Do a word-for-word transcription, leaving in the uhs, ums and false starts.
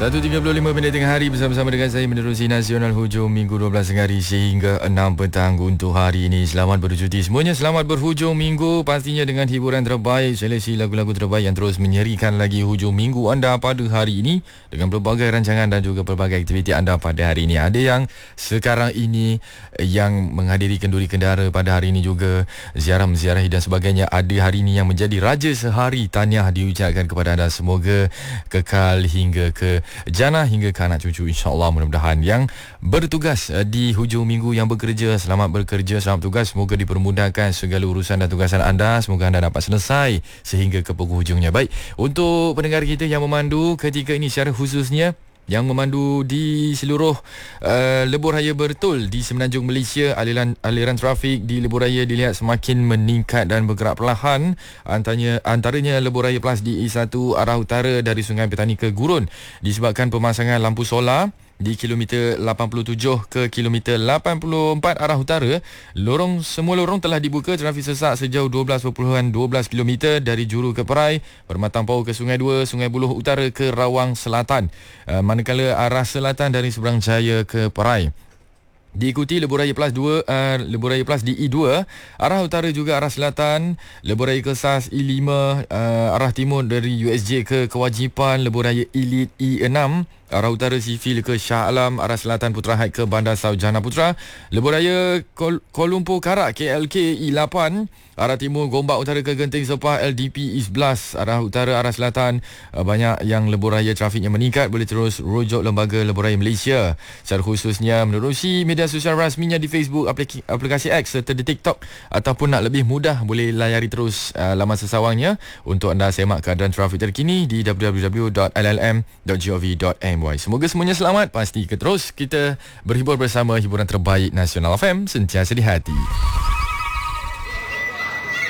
satu tiga puluh lima minit tengah hari bersama-sama dengan saya menerusi Nasional hujung minggu dua belas tengah hari sehingga enam petang untuk hari ini. Selamat bercuti semuanya, selamat berhujung minggu pastinya dengan hiburan terbaik, seleksi lagu-lagu terbaik yang terus menyerikan lagi hujung minggu anda pada hari ini dengan pelbagai rancangan dan juga pelbagai aktiviti anda pada hari ini. Ada yang sekarang ini yang menghadiri kenduri kendara pada hari ini juga ziarah-menziarahi dan sebagainya. Ada hari ini yang menjadi raja sehari. Tahniah diucapkan kepada anda, semoga kekal hingga ke jannah hingga ke anak cucu, insya-Allah. Mudah-mudahan yang bertugas di hujung minggu, yang bekerja, selamat bekerja, selamat tugas, semoga dipermudahkan segala urusan dan tugasan anda, semoga anda dapat selesai sehingga ke penghujungnya. Baik, untuk pendengar kita yang memandu ketika ini secara khususnya, yang memandu di seluruh uh, lebuh raya Bertul di Semenanjung Malaysia, aliran aliran trafik di lebuh raya dilihat semakin meningkat dan bergerak perlahan. Antaranya antaranya lebuh raya Plus di E satu arah utara dari Sungai Petani ke Gurun disebabkan pemasangan lampu solar di kilometer lapan puluh tujuh ke kilometer lapan puluh empat arah utara. Lorong semua lorong telah dibuka, trafik sesak sejauh dua belas perpuluhan dua belas kilometer dari Juru ke Perai, Permatang Pau ke Sungai Dua, Sungai Buloh Utara ke Rawang Selatan. Uh, manakala arah selatan dari Seberang Jaya ke Perai diikuti lebuh raya Plus dua, uh, lebuh raya Plus di E dua arah utara juga arah selatan, lebuh raya Kesas E lima uh, arah timur dari U S J ke Kewajipan, lebuh raya Elite E enam arah utara Sifil ke Shah Alam, arah selatan Putra Heights ke Bandar Sarjana Putra, lebuh raya Kuala Lumpur Karak K L K E lapan arah timur Gombak Utara ke Genting Sepah L D P East sebelas arah utara arah selatan. uh, banyak yang lebuh raya trafiknya meningkat, boleh terus rujuk Lembaga Lebuh Raya Malaysia, secara khususnya menerusi media sosial rasminya di Facebook, aplikasi, aplikasi X serta di TikTok, ataupun nak lebih mudah boleh layari terus uh, laman sesawangnya untuk anda semak keadaan trafik terkini di w w w dot l l m dot gov dot m y. Semoga semuanya selamat, pasti terus kita berhibur bersama hiburan terbaik Nasional F M, sentiasa di hati.